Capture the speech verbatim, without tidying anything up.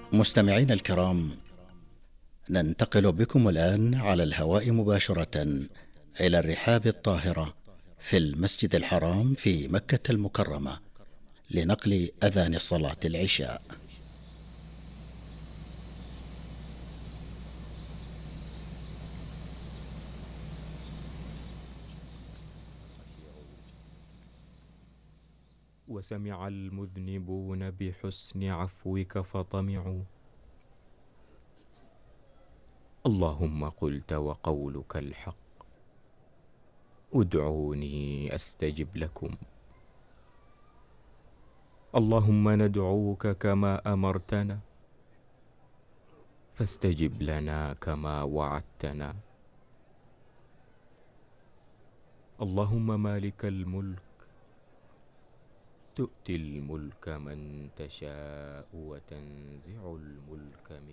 مستمعين الكرام، ننتقل بكم الآن على الهواء مباشرة إلى الرحاب الطاهرة في المسجد الحرام في مكة المكرمة لنقل أذان صلاة العشاء. وسمع المذنبون بحسن عفوك فطمعوا. اللهم قلت وقولك الحق، ادعوني أستجب لكم. اللهم ندعوك كما أمرتنا، فاستجب لنا كما وعدتنا. اللهم مالك الملك، تؤتي الملك من تشاء وتنزع الملك